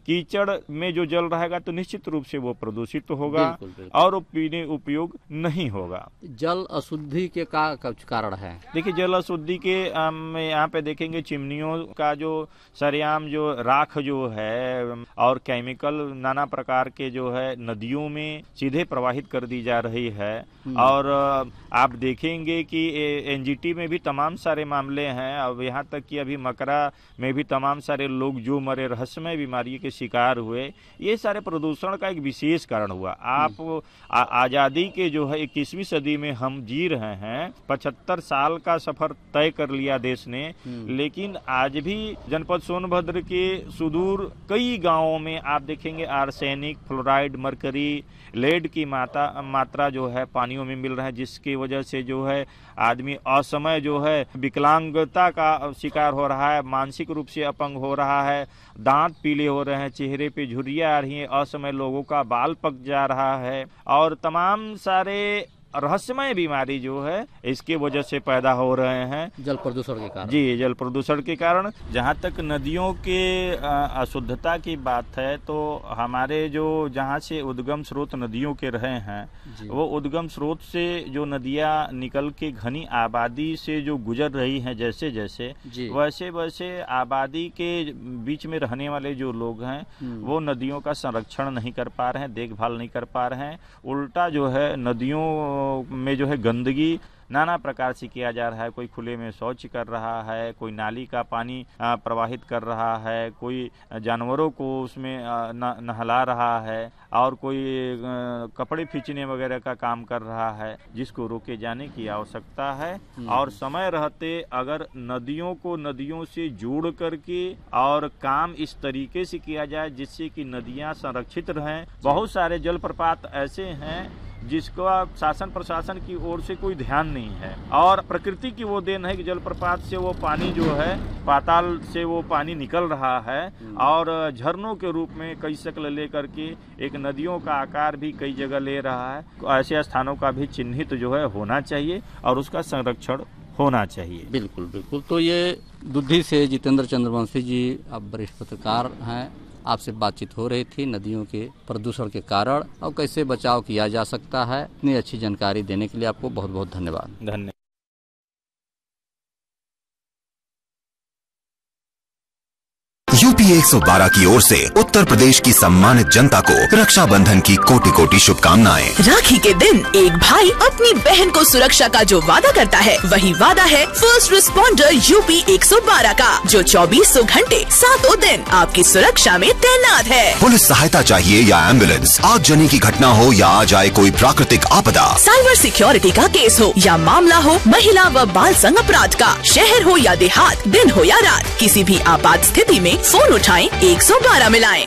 कीचड़ में जो जल रहेगा तो निश्चित रूप से वो प्रदूषित होगा और वो पीने उपयोग नहीं होगा। जल अशुद्धि के का कारण है? देखिए, जल अशुद्धि के यहाँ पे देखेंगे चिमनियों का जो सरेआम जो राख जो है और केमिकल नाना प्रकार के जो है नदियों में सीधे प्रवाहित कर दी जा रही है। और आप देखेंगे कि एनजीटी में भी तमाम सारे मामले हैं। अब यहाँ तक कि अभी मकरा में भी तमाम सारे लोग जो मरे, रहस्यमय बीमारी के शिकार हुए, ये सारे प्रदूषण का एक विशेष कारण हुआ। आप आज़ादी के जो है 21वीं सदी में हम जी रहे हैं, 75 साल का सफर तय कर लिया देश ने, लेकिन आज भी जनपद सोनभद्र के सुदूर कई गांवों में आप देखेंगे आर्सेनिक, फ्लोराइड, मरकरी, लेड की मात्रा जो है पानियों में मिल रहा है, जिसकी वजह से जो है आदमी असमय जो है विकलांगता का शिकार हो रहा है, मानसिक रूप से अपंग हो रहा है, दांत पीले हो रहे हैं, चेहरे पे झुर्रियां आ रही हैं, असमय लोगों का बाल पक जा रहा है और तमाम सारे रहस्यमय बीमारी जो है इसके वजह से पैदा हो रहे हैं जल प्रदूषण के कारण। जी, जल प्रदूषण के कारण। जहाँ तक नदियों के अशुद्धता की बात है तो हमारे जो जहाँ से उद्गम स्रोत नदियों के रहे हैं वो उद्गम स्रोत से जो नदियाँ निकल के घनी आबादी से जो गुजर रही हैं, जैसे जैसे वैसे वैसे आबादी के बीच में रहने वाले जो लोग हैं वो नदियों का संरक्षण नहीं कर पा रहे हैं, देखभाल नहीं कर पा रहे हैं। उल्टा जो है नदियों में जो है गंदगी नाना प्रकार से किया जा रहा है। कोई खुले में शौच कर रहा है, कोई नाली का पानी प्रवाहित कर रहा है, कोई जानवरों को उसमें नहला रहा है और कोई कपड़े खींचने वगैरह का काम कर रहा है, जिसको रोके जाने की आवश्यकता है। और समय रहते अगर नदियों को नदियों से जोड़ करके और काम इस तरीके से किया जाए जिससे कि नदियां संरक्षित रहें। बहुत सारे जलप्रपात ऐसे हैं जिसको शासन प्रशासन की ओर से कोई ध्यान नहीं है और प्रकृति की वो देन है कि जलप्रपात से वो पानी जो है पाताल से वो पानी निकल रहा है और झरनों के रूप में कई शक्ल लेकर के एक नदियों का आकार भी कई जगह ले रहा है। ऐसे स्थानों का भी चिन्हित जो है होना चाहिए और उसका संरक्षण होना चाहिए। बिल्कुल बिल्कुल। तो ये दुद्धी से जितेंद्र चंद्रवंशी जी, आप वरिष्ठ पत्रकार हैं, आपसे बातचीत हो रही थी नदियों के प्रदूषण के कारण और कैसे बचाव किया जा सकता है। इतनी अच्छी जानकारी देने के लिए आपको बहुत बहुत धन्यवाद। धन्यवाद। यूपी 112 की ओर से उत्तर प्रदेश की सम्मानित जनता को रक्षाबंधन की कोटि कोटि शुभकामनाएं। राखी के दिन एक भाई अपनी बहन को सुरक्षा का जो वादा करता है वही वादा है फर्स्ट रिस्पॉन्डर यूपी 112 का, जो 24 घंटे 7 दिन आपकी सुरक्षा में तैनात है। पुलिस सहायता चाहिए या एम्बुलेंस, आगजनी की घटना हो या आ जाए कोई प्राकृतिक आपदा, साइबर सिक्योरिटी का केस हो या मामला हो महिला व बाल संग अपराध का, शहर हो या देहात, दिन हो या रात, किसी भी आपात स्थिति में फोन उठाएं, 112 मिलाएं।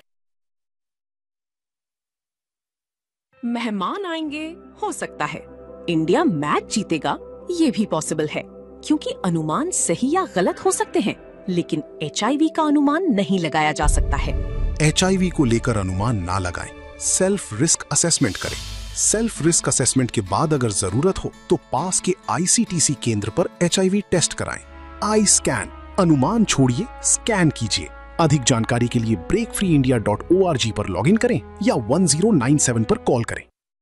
मेहमान आएंगे, हो सकता है इंडिया मैच जीतेगा, ये भी पॉसिबल है क्योंकि अनुमान सही या गलत हो सकते हैं, लेकिन HIV का अनुमान नहीं लगाया जा सकता है। HIV को लेकर अनुमान ना लगाएं, सेल्फ रिस्क असेसमेंट करें। सेल्फ रिस्क असेसमेंट के बाद अगर जरूरत हो तो पास के ICTC केंद्र पर HIV टेस्ट कराएं। आई स्कैन, अनुमान छोड़िए, स्कैन कीजिए। अधिक जानकारी के लिए breakfreeindia.org पर लॉगिन करें या 1097 पर कॉल करें।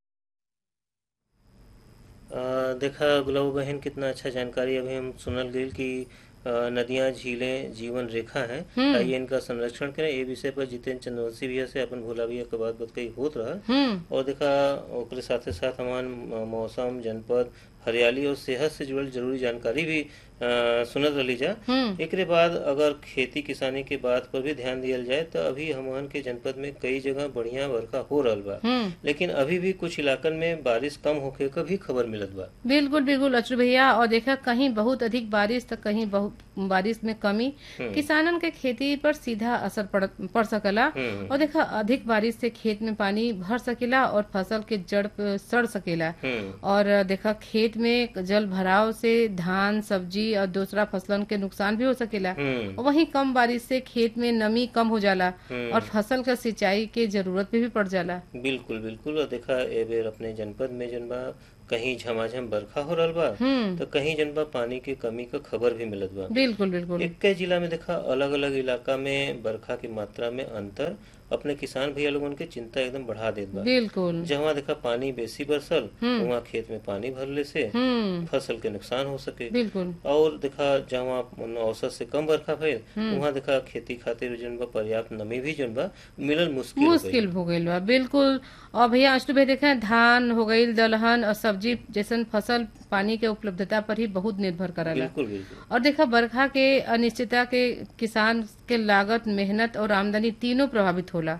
देखा गुलाबो बहन, कितना अच्छा जानकारी अभी हम सुनल गई कि नदियाँ झीलें जीवन रेखा हैं, आइए इनका संरक्षण करें। ये विषय पर जितेंद्र चंद्रवंशी भैया से अपन भोला भैया के बात कही होत रहा और देखा ओकरे साथ साथ हमारे मौसम, जनपद, हरियाली और सेहत से जुड़ल जरूरी जानकारी भी सुनत रही जा। एक बाद अगर खेती किसानी के बात पर भी ध्यान दिया जाए तो अभी हमान के जनपद में कई जगह बढ़िया बरखा हो रहा बा, लेकिन अभी भी कुछ इलाकन में बारिश कम होके का भी खबर मिलत बा। बिल्कुल बिल्कुल अचरू भैया, और देखा कहीं बहुत अधिक बारिश तो कहीं बहुत बारिश में कमी किसानन के खेती पर सीधा असर पड़ सकला। और देखा अधिक बारिश से खेत में पानी भर सकेला और फसल के जड़ सड़ सकेला। और देखा खेत में जल भराव से धान, सब्जी और दूसरा फसलन के नुकसान भी हो सकेला। और वहीं कम बारिश से खेत में नमी कम हो जाला और फसल का सिंचाई के जरूरत पे भी पड़ जाला। बिल्कुल बिल्कुल। और देखा ए बेर अपने जनपद में जनबा कहीं झमाझम बरखा हो रहल बा तो कहीं जन बा पानी के कमी का खबर भी मिलत बा। बिल्कुल बिल्कुल। एक जिला में देखा अलग अलग इलाका में बरखा की मात्रा में अंतर अपने किसान भैया लोगन के चिंता एकदम बढ़ा देत बा। बिल्कुल। जहाँ देखा पानी बेसी बरसल वहाँ खेत में पानी भरले से फसल के नुकसान हो सके। बिल्कुल। और देखा जहाँ औसत से कम बरखा भइल वहाँ देखा खेती खातिर जन बा पर्याप्त नमी भी जन बा मिलल मुश्किल हो गईल बा। बिल्कुल। और भैया अष्टू भाई देखे धान हो गईल, दलहन और सब्जी जैसन फसल पानी के उपलब्धता पर ही बहुत निर्भर करला। बिल्कुल बिल्कुल। और देखा बरखा के अनिश्चितता के किसान के लागत, मेहनत और आमदनी तीनों प्रभावित होला।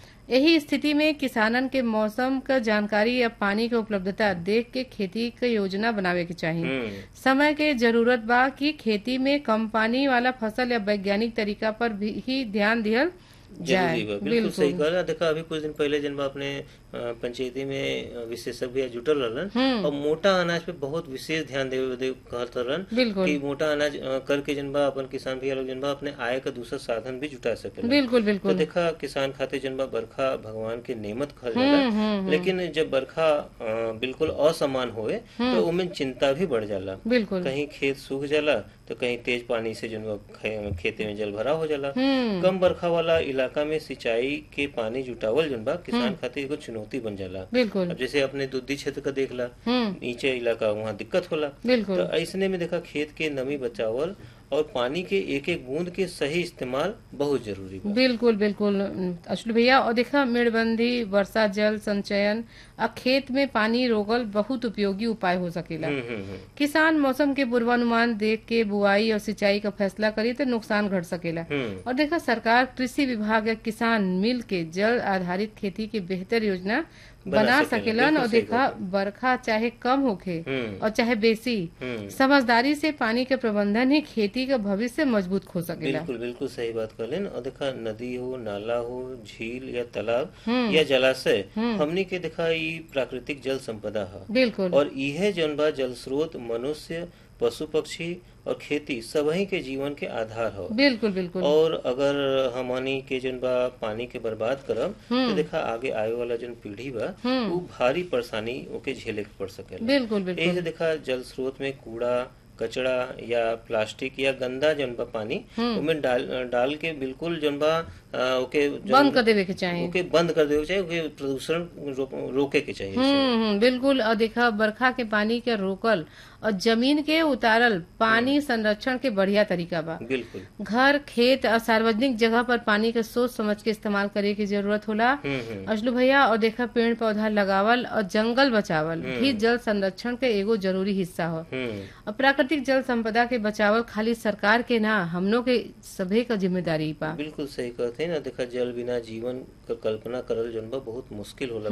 यही स्थिति में किसानन के मौसम का जानकारी या पानी के उपलब्धता देख के खेती के योजना बनावे के चाहिए। समय के जरूरत बा कि खेती में कम पानी वाला फसल या वैज्ञानिक तरीका पर भी ही ध्यान दियल जरूरी बा। बिल्कुल सही कहला। देखा अभी कुछ दिन पहले जन बा अपने पंचायती में विशेषज्ञ जुटल रहलन और मोटा अनाज पे बहुत विशेष ध्यान देवे कहत रहलन कि मोटा अनाज करके जन बा अपन किसान भैया लोग जन बा अपने आय का दूसरा साधन भी जुटा सके। बिल्कुल बिल्कुल। तो देखा किसान खातिर जन बा बरखा भगवान के नेमत कहल जाला, लेकिन जब बरखा बिल्कुल असमान होए तो उनमें चिंता भी बढ़ जाला। बिल्कुल। कहीं खेत सूख जाला तो कहीं तेज पानी से जन बा खेते में जल भरा हो जाला। कम बरखा वाला इलाका में सिंचाई के पानी जुटावल जन बा किसान खातिर एगो चुनौती बन जाला। बिल्कुल। अब जैसे अपने दुद्धी क्षेत्र का देखला, नीचे इलाका वहाँ दिक्कत होला। बिल्कुल। तो ऐसने में देखा खेत के नमी बचावल और पानी के एक एक बूंद के सही इस्तेमाल बहुत जरूरी बा। बिल्कुल बिल्कुल अशुल भैया। और देखा मेड़बंदी, वर्षा जल संचयन और खेत में पानी रोकल बहुत उपयोगी उपाय हो सकेला। किसान मौसम के पूर्वानुमान देख के बुआई और सिंचाई का फैसला करी तो नुकसान घट सकेला। और देखा सरकार, कृषि विभाग या किसान मिल के जल आधारित खेती की बेहतर योजना बना सकेलन। और देखा बरखा चाहे कम होखे और चाहे बेसी, समझदारी से पानी के प्रबंधन ही खेती का भविष्य मजबूत हो सकेला। बिल्कुल बिल्कुल सही बात कहलेन। और देखा नदी हो, नाला हो, झील या तालाब या जलाशय हमनी के देखा ई प्राकृतिक जल संपदा है। बिल्कुल। और यह जन बा जल स्रोत मनुष्य, पशु पक्षी और खेती सबही के जीवन के आधार हो। बिल्कुल बिल्कुल। और अगर हमनी के जन बा पानी के बर्बाद करब तो देखा आगे आए वाला जन पीढ़ी बा वो भारी परेशानी ओके झेले के पड़ सकेला। बिल्कुल बिल्कुल। यही देखा जल स्रोत में कूड़ा, कचरा या प्लास्टिक या गंदा जन बा पानी उनमें डाल के बिल्कुल जन बा ओके बंद कर देवे के चाहिए। ओके बंद कर देवे के चाहिए। ओके प्रदूषण रोके के चाहिए। बिल्कुल। और देखा बरखा के पानी के रोकल और जमीन के उतारल पानी संरक्षण के बढ़िया तरीका बा। बिल्कुल। घर, खेत और सार्वजनिक जगह पर पानी के सोच समझ के इस्तेमाल करे की जरूरत होला अजलू भैया। और देखा पेड़ पौधा लगावल और जंगल बचावल भी जल संरक्षण के एगो जरूरी हिस्सा हो। और प्राकृतिक जल संपदा के बचावल खाली सरकार के ना, हमनों के सभी का जिम्मेदारी बा। बिल्कुल सही कहते हैं ना। देखा जल बिना जीवन का कल्पना करल जन बा बहुत मुश्किल होला।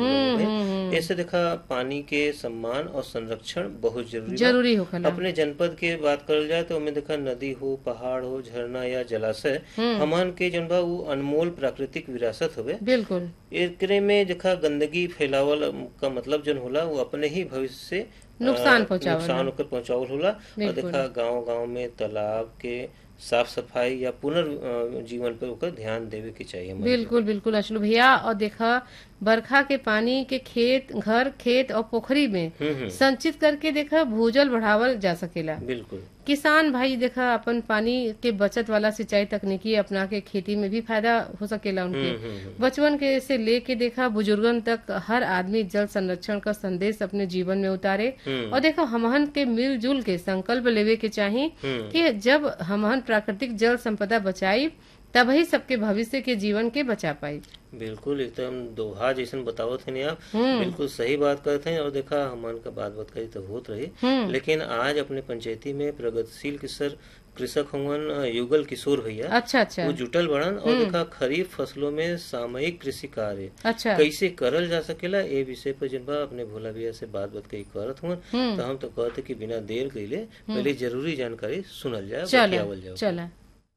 ऐसे देखा पानी के सम्मान और संरक्षण बहुत जरूरी होखला। अपने जनपद के बात करल जाए तो हमें देखा नदी हो, पहाड़ हो, झरना या जलाशय हमन के जन बा वो अनमोल प्राकृतिक विरासत होवे। बिल्कुल। एकरे में देखा गंदगी फैलावल का मतलब जन होला वो अपने ही भविष्य से नुकसान पहुंचावल होला। और देखा गांव में तालाब के साफ सफाई या पुनर्जीवन पर ओकर ध्यान देवे के चाहिए। बिल्कुल बिल्कुल अशलू भैया। और देखा बरखा के पानी के घर, खेत और पोखरी में संचित करके देखा भूजल बढ़ावल जा सकेला। बिल्कुल। किसान भाई देखा अपन पानी के बचत वाला सिंचाई तकनीकी अपना के खेती में भी फायदा हो सकेला उनके। बचपन के से लेके देखा बुजुर्गन तक हर आदमी जल संरक्षण का संदेश अपने जीवन में उतारे। और देखा हमहन के मिलजुल के संकल्प लेवे के चाहिए कि जब हमहन प्राकृतिक जल संपदा बचाई तभी सबके भविष्य के जीवन के बचा पाई। बिल्कुल एकदम दोहा जैसन बतावत है आप। बिल्कुल सही बात करते हैं। और देखा हमन का बात करी तो होत रही, लेकिन आज अपने पंचायती में प्रगतिशील कृषक हुवन युगल किशोर भैया। अच्छा। वो जुटल बड़न। और देखा खरीफ फसलों में सामयिक कृषि कार्य कैसे करल जा सकेला ए विषय पर जन बा अपने भोला भैया से बात कही करत हुआ। तो हम तो कहते कि बिना देर कइले पहले जरूरी जानकारी सुनल जाए। चला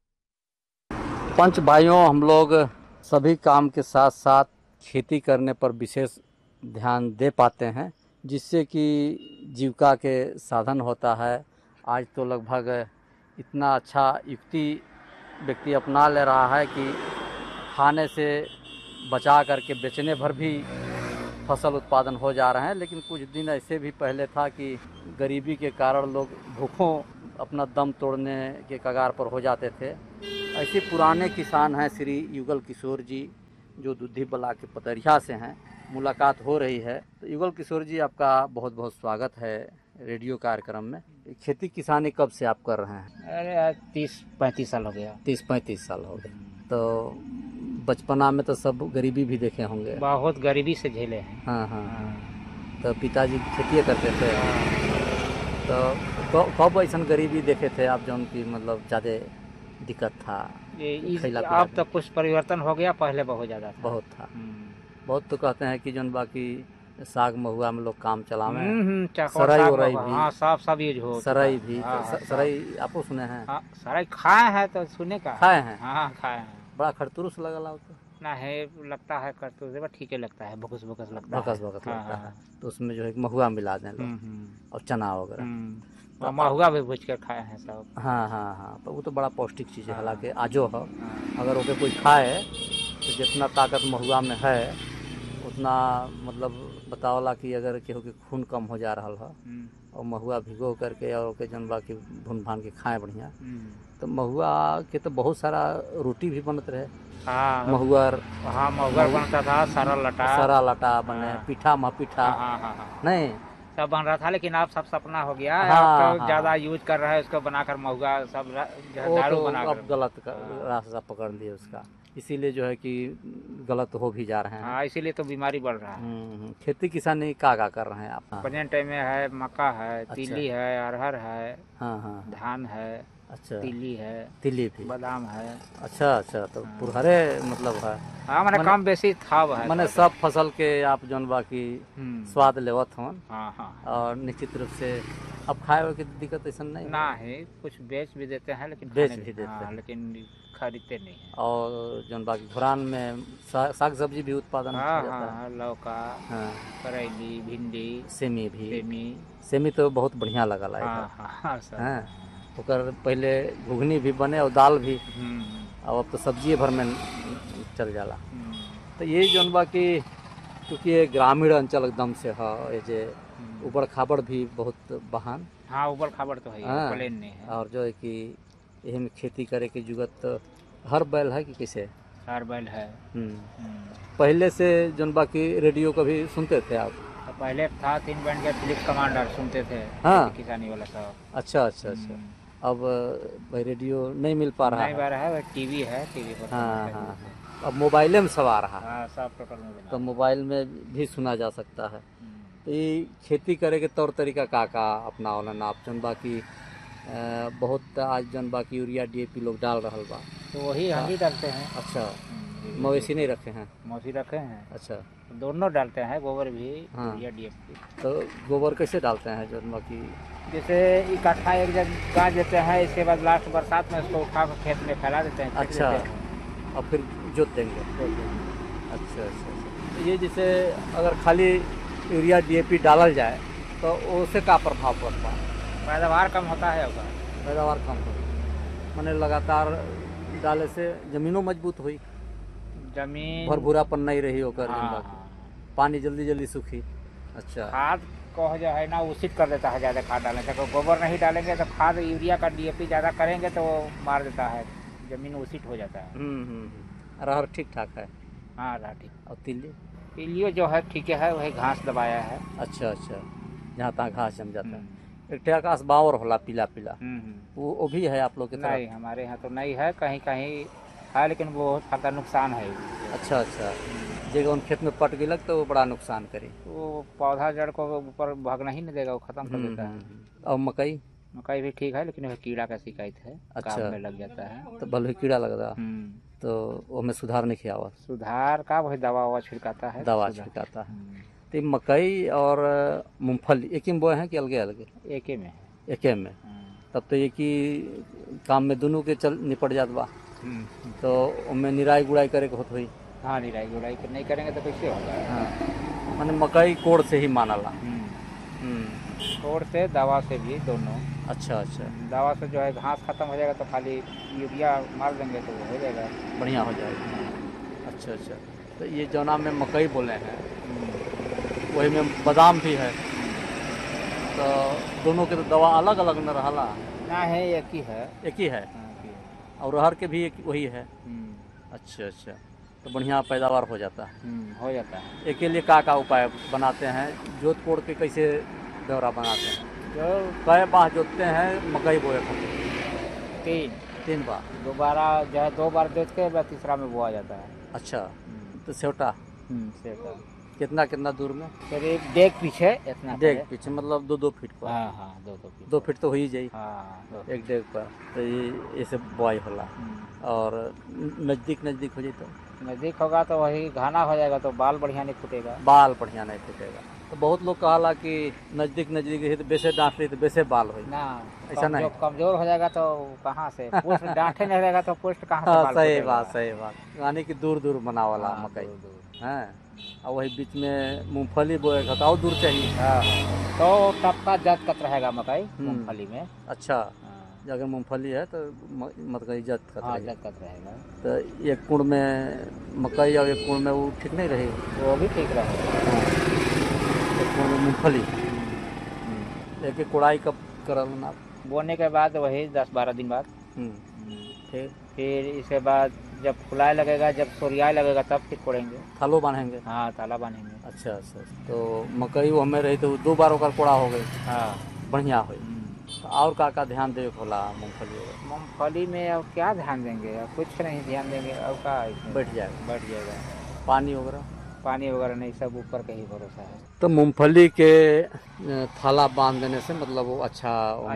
पंच भाइयों, हम लोग सभी काम के साथ साथ खेती करने पर विशेष ध्यान दे पाते हैं, जिससे कि जीविका के साधन होता है। आज तो लगभग इतना अच्छा युक्ति व्यक्ति अपना ले रहा है कि खाने से बचा करके बेचने भर भी फसल उत्पादन हो जा रहे हैं, लेकिन कुछ दिन ऐसे भी पहले था कि गरीबी के कारण लोग भूखों अपना दम तोड़ने के कगार पर हो जाते थे। ऐसे पुराने किसान हैं श्री युगल किशोर जी, जो दुधी बला के पतरिया से हैं। मुलाकात हो रही है। तो युगल किशोर जी, आपका बहुत बहुत स्वागत है रेडियो कार्यक्रम में। खेती किसानी कब से आप कर रहे हैं? अरे 30-35 साल हो गया। 30-35 साल हो गए। तो बचपना में तो सब गरीबी भी देखे होंगे। बहुत गरीबी से झेले हैं। हाँ। तो पिताजी खेती करते थे। तो कब ऐसा गरीबी देखे थे आप, जो उनकी मतलब ज़्यादा दिक्कत था? अब तो कुछ परिवर्तन हो गया, पहले बहुत ज़्यादा था। बहुत था। बहुत तो कहते हैं कि जो बाकी साग महुआ में लोग काम चलावे, सराई वराई भी। हाँ, सब यूज हो। सराई भी। सराई आपको सुने हैं? हाँ, सराई खाए हैं तो सुने का। खाए हैं? हाँ, खाए हैं। बड़ा खड़तुरुस लगला होता ना है, लगता है खड़तुरुस, बट ठीक है लगता है, बकस लगता है। बकस लगता है। तो उसमें जो है महुआ मिला दें लोग और चना वगैरह। महुआ भी भूज कर खाए हैं सब। हाँ। तो वो तो बड़ा पौष्टिक चीज़ है। हालांकि आजो है, अगर ओके कोई खाए तो जितना ताकत महुआ में है उतना मतलब बतावला कि अगर केहू के खून कम हो जा रहा है और महुआ भिगो करके और ओके जन बाकी भून भान के खाएं बढ़िया, तो महुआ के तो बहुत सारा रोटी भी बनत रहे। हाँ, महुआ बनता था, सारा लटा बने, पीठा नहीं सब बन रहा था। लेकिन अब सब सपना हो गया। हाँ, ज्यादा यूज कर रहा है उसको बनाकर महुआ सब दारू बनाकर। अब गलत रास्ता पकड़ लिए उसका, इसीलिए जो है कि गलत हो भी जा रहे हैं। हाँ, इसीलिए तो बीमारी बढ़ रहा है। खेती किसानी का कर रहे हैं आप? प्रेजेंट टाइम में है मक्का है, तिली है, अरहर है, हाँ, धान है, अच्छा, तिली है, तिली भी, बादाम है। अच्छा, तो पुरहरे मतलब है। हाँ, मैंने कम बेसी था मैंने सब फसल के आप जौन बाकी स्वाद लेवत हन। हाँ। और निश्चित रूप से अब खाए की दिक्कत ऐसा नहीं ना है। कुछ बेच भी देते हैं, लेकिन बेच भी देते हैं, लेकिन खरीदते नहीं है। और जौन बाकी घुरान में साग सब्जी भी उत्पादन किया जाता है। लौका, करेली, भिंडी, सेमी तो बहुत बढ़िया लगल है। ओकर पहले घुगनी भी बने और दाल भी, और अब तो सब्जी भर में चल जाला। तो ये जौन बाकी क्योंकि ये ग्रामीण अंचल एकदम से है, ये जे उबड़ खाबड़ भी बहुत बहान। हाँ, उबड़ खाबड़ तो है, प्लेन नहीं है। और जो है कि यही में खेती करे की जुगत हर बैल है कि कैसे? हर बैल है। पहले से जौन बाकी रेडियो कभी सुनते थे आप? तो पहले था 3 बैंड के फिलिप्स कमांडर सुनते थे। हाँ, किसानी वाला सब। अच्छा। अब भाई रेडियो नहीं मिल पा रहा है। टीवी है, टीवी पर। हाँ। अब मोबाइल में सब आ रहा है। सब टोटल में, तो मोबाइल में भी सुना जा सकता है। तो ये खेती करे के तौर तरीका का अपनावलन आप? जौन बाकी बहुत आज जौन बाकी यूरिया DAP लोग डाल रहा बा, तो वही हम भी डालते हैं। अच्छा, मवेशी नहीं रखे हैं? मवेशी रखे हैं। अच्छा, दोनों डालते हैं, गोबर भी, यूरिया DAP। तो गोबर कैसे डालते हैं जौन बाकी? जैसे इकट्ठा एक जगह गाड़ देते हैं, इसके बाद लास्ट बरसात में उसको उठा कर खेत में फैला देते हैं। अच्छा, और फिर जोत देंगे। अच्छा। ये जैसे अगर खाली यूरिया DAP डालल जाए तो उससे क्या प्रभाव पड़ता है? पैदावार कम होता है। पैदावार कम होगी, मैंने लगातार डाले से जमीनों मजबूत हुई, जमीन भरभूरापन नहीं रही होकर, पानी जल्दी सूखी। अच्छा, खाद को जो है ना उचित कर देता है ज़्यादा खाद डालने से। गोबर नहीं डालेंगे तो खाद यूरिया का DAP ज़्यादा करेंगे तो मार देता है, जमीन उचित हो जाता है। अरहर ठीक ठाक है? हाँ, अरहर ठीक। और तिल्ली जो है ठीक है, वही घास दबाया है। अच्छा, जहाँ तहाँ घास जम जाता है। एक आकाश बावर होला पीला, वो भी है आप लोग के तरफ? नहीं, हमारे यहाँ तो नहीं है, कहीं है, लेकिन वो बहुत ज़्यादा नुकसान है। अच्छा, जगह उन खेत में पट गई तो वो बड़ा नुकसान करी। वो पौधा जड़ को ऊपर भागना ही नहीं देगा, वो खत्म कर देता है। और मकई भी ठीक है, लेकिन वह कीड़ा का शिकायत है। अच्छा, काम में लग जाता है तो बल कीड़ा लगता, तो वो में सुधार नहीं किया हुआ? सुधार का वही दवा छिड़काता है। तो मकई और मूंगफली एक ही में बोए हैं कि अलगे? एक ही में। तब तो एक ही काम में दोनों के निपट जात बा। तो उनमें निराई गुड़ाई करे के होत हुई? हाँ, निराई गुड़ाई नहीं करेंगे तो कैसे होगा? हाँ, मैंने मकई कोड़ से ही मानाला। कोड़ से, दवा से भी, दोनों। अच्छा। दवा से जो है घास खत्म हो जाएगा तो खाली यूरिया मार देंगे तो हो जाएगा, बढ़िया हो जाएगा। अच्छा। तो ये जौना में मकई बोले हैं, वही में बादाम भी है। तो दोनों के तो दवा अलग अलग न रहला ना है, एक ही है। एक ही है और अरहर के भी एक वही है। अच्छा अच्छा, तो बढ़िया पैदावार हो जाता है। हो जाता है। एक के लिए का उपाय बनाते हैं? जोत कोड़ के कैसे दौरा बनाते हैं? जो कई बार जोतते हैं मकई बोए खाते? 3 बार। दोबारा जो है 2 बार जोत के बाद तीसरा में बोआ जाता है। अच्छा, तो सेवटा सेवटा कितना दूर में? करीब डेग पीछे, इतना डेग पीछे मतलब 2-2 फीट पर। हाँ 2-2 फीट। 2 फीट तो हो ही जाए। हाँ, एक डेग पर तो ये ऐसे बुआई होला। और नजदीक हो जाए तो नजदीक होगा तो वही घाना हो जाएगा, तो बाल बढ़िया नहीं फूटेगा। बाल बढ़िया नहीं फूटेगा। तो बहुत लोग कहला कि नजदीक है तो बेसे डांट रही तो बेसे बाल हो ना, ऐसा नहीं। कमजोर हो जाएगा तो कहाँ से पोस्ट डांटे नहीं रहेगा तो पोस्ट कहाँ से बाल सही बात यानी कि दूर बनावाला मकई है। और वही बीच में मूंगफली बोएगा तो और दूर चाहिए। तो टपका जत कत रहेगा मकई मूंगफली में। अच्छा, अगर मूंगफली है तो मकई जत कत रहेगा। तो एक कुंड में मकई और एक कुंड में वो ठीक नहीं रहेगी? वो भी ठीक रहेगा। एक कुंड में मूंगफली। एक कोड़ाई कब करना? बोने के बाद वही 10-12 दिन बाद। फिर इसके बाद जब फुलाए लगेगा, जब सोरियाए लगेगा तब फिर कोड़ेंगे। थालो बांधेंगे? हाँ, ताला बांधेंगे। अच्छा। तो मकई वो हमें रही तो 2 बार होकर कोड़ा हो गई। हाँ, बढ़िया हो। और का ध्यान दे होला मूंगफली में? अब क्या ध्यान देंगे? अब कुछ नहीं ध्यान देंगे। अब का बैठ जाएगा। पानी वगैरह नहीं, सब ऊपर का ही भरोसा है। तो मूंगफली के थाला बांध देने से मतलब वो अच्छा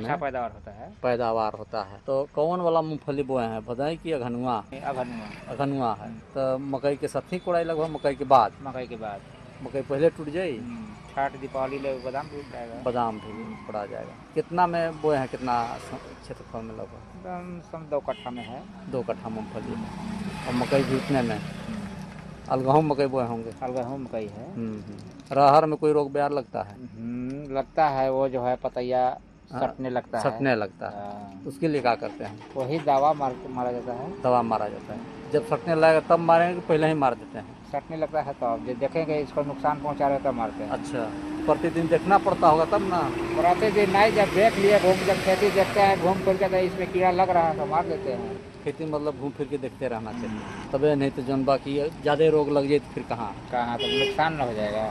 पैदावार होता है। तो कौन वाला मूंगफली बोए हैं बताएं कि अघनुआ है? तो मकई के साथ ही कोड़ाई लगभग मकई के बाद मकई पहले टूट जाये। छठ दीपावली ले बादाम भी पड़ा जाएगा। कितना में बोए हैं? कितना क्षेत्रफल में लगभग? 2 कट्ठा में है। 2 कट्ठा मूंगफली है। और मकई भी उतने में? अलगहूँ मकई बोए होंगे? अलगहूँ मकई है। रहर में कोई रोग ब्यार लगता है? लगता है, वो जो है पतैया सटने लगता है। उसके लिए क्या करते हैं? वही दवा मारा जाता है। जब सटने लगेगा तब मारेंगे कि पहले ही मार देते हैं? सटने लगता है तो अब जब देखेंगे इसको नुकसान पहुंचा रहे तब मारते हैं। अच्छा, प्रतिदिन देखना पड़ता होगा तब ना? प्रतिदिन नहीं, जब देख लिए जब खेती देखते हैं घूम फिर के तो इसमें कीड़ा लग रहा है तो मार देते हैं। खेती मतलब घूम फिर के देखते रहना चाहिए, तबे नहीं तो जन बाकी ज्यादा रोग लग जाए तो फिर कहाँ तो नुकसान न हो जाएगा।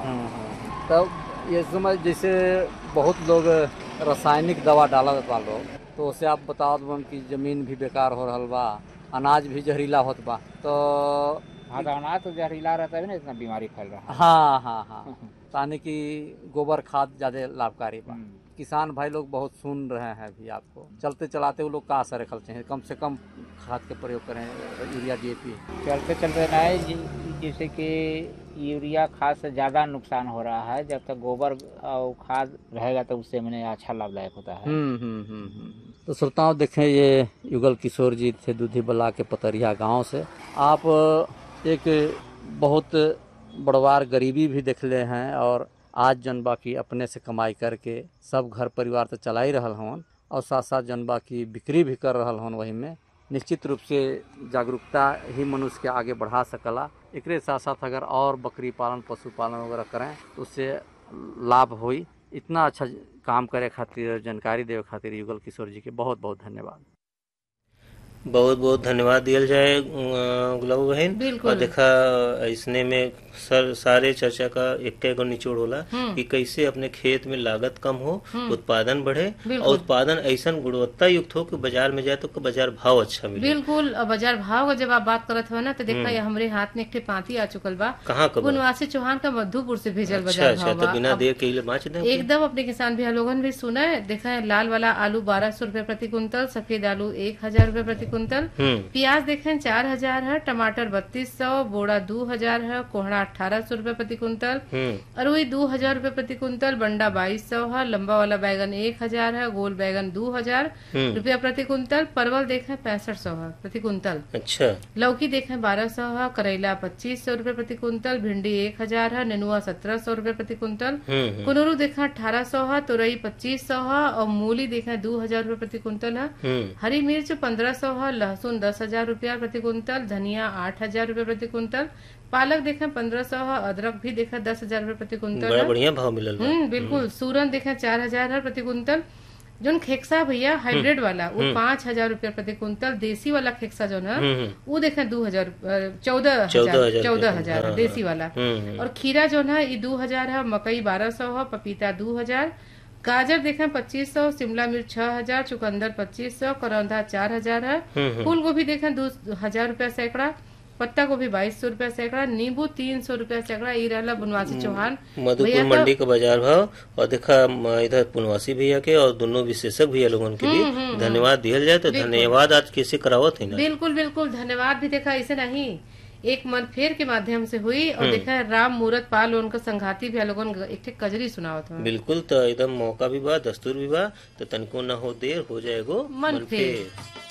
तब ये समझ जैसे बहुत लोग रासायनिक दवा डाला जाता लोग, तो उसे आप बताओ कि जमीन भी बेकार हो रहा बा, अनाज भी जहरीला होत बा। तो हाँ, तो अनाज तो जहरीला रहता है ना, इतना बीमारी फैल रहा है। हाँ यानी कि गोबर खाद ज्यादा लाभकारी बा। किसान भाई लोग बहुत सुन रहे हैं अभी आपको, चलते चलाते वो लोग का असर रखते हैं, कम से कम खाद के प्रयोग करें, यूरिया DAP। चलते नहीं, जैसे कि यूरिया खाद से ज़्यादा नुकसान हो रहा है, जब तक गोबर और खाद रहेगा तो उससे मैंने अच्छा लाभदायक होता है। तो श्रोताओं देखें, ये युगल किशोर जी थे दूधी बला के पतरिया गांव से। आप एक बहुत बड़वार गरीबी भी देख ले हैं, और आज जनबा की अपने से कमाई करके सब घर परिवार तो चला ही रहल हवन, और साथ साथ जनबा की बिक्री भी कर रहल हवन। वही में निश्चित रूप से जागरूकता ही मनुष्य के आगे बढ़ा सकला। एकरे साथ साथ अगर और बकरी पालन, पशुपालन वगैरह करें तो उससे लाभ होई। इतना अच्छा काम करे खातिर, जानकारी देवे खातिर युगल किशोर जी के बहुत बहुत धन्यवाद। बहुत बहुत धन्यवाद दिया जाए गुलाबो बहन। और देखा इसने में सारे चर्चा का एक निचोड़ होला कि कैसे अपने खेत में लागत कम हो, उत्पादन बढ़े, और उत्पादन ऐसा गुणवत्ता युक्त हो कि बाजार में जाए तो बाजार भाव अच्छा मिले। बिल्कुल, बाजार भाव का जब आप बात करत हो ना, तो देखा ये हमारे हाथ में एक पाती आ चुकल बा। कहाँ का? गुणवासी चौहान का मधुपुर से भेजल बाजार भाव बा। तो बिना देर के बाँच दे एकदम अपने किसान भैया लोगन भी सुना है। देखा है, लाल वाला आलू 1200 रुपए प्रति कुंतल, सफेद आलू 1000 रुपए प्रति कुंतल, प्याज देखें 4000 है, टमाटर 3200, बोड़ा 2000 है, कोहड़ा 1800 रुपए प्रति कुंतल, अरुई 2000 रुपए प्रति कुंतल, बंडा 2200 है, लंबा वाला बैगन 1000 है, गोल बैगन 2000 रुपया प्रति कुंतल, परवल देखें 6500 है प्रति कुंतल। अच्छा। लौकी देखें 1200 है, करेला 2500 रुपए प्रति कुंतल, भिंडी 1000 है, नेनुआ 1700 रुपए प्रति कुंतल, कुनूरू देखें 1800 है, तुरई 2500 है, और मूली देखें 2000 रुपए प्रति कुंतल है, हरी मिर्च 1500 है, लहसुन 10,000 रुपया प्रति कुंतल, धनिया 8,000 रुपए प्रति कुंतल, पालक देखे 1500 है, अदरक भी देखे 10,000 रुपए प्रति कुंतल। बड़ा बढ़िया भाव मिलल बा। बिल्कुल। सूरन देखे 4,000 है प्रति कुंतल। जो खेक्सा भैया हाइब्रिड वाला वो 5,000 रुपया प्रति कुंतल। देसी वाला खेक्सा जो है वो देखे 14,000 देसी वाला। और खीरा जो है ये 2,000 है, मकई 1,200 है, पपीता 2,000, गाजर देखें 2,500, शिमला मिर्च 6,000, चुकंदर 2,500, करौंधा 4,000 है, फूल गोभी देखें 2,000 रुपया सैकड़ा, पत्ता गोभी 2,200 रुपया सैकड़ा, नींबू 300 रुपया सैकड़ा। ये रहला बनवासी चौहान मधुपुर मंडी का बाजार भाव। और देखा इधर पुनवासी भैया के और दोनों विशेषज्ञ भैया लोगों के भी धन्यवाद दिया जाए। तो धन्यवाद आज कैसे करावत है ना। बिल्कुल बिल्कुल धन्यवाद भी देखा ऐसे नहीं एक मन फेर के माध्यम से हुई। और देखा राम मूरत पाल उनका संघाती भी लोगन एक कजरी सुनावत है। बिल्कुल। तो एकदम मौका भी बा, दस्तूर भी बा। तो तनको न हो देर हो जाएगो मन फेर।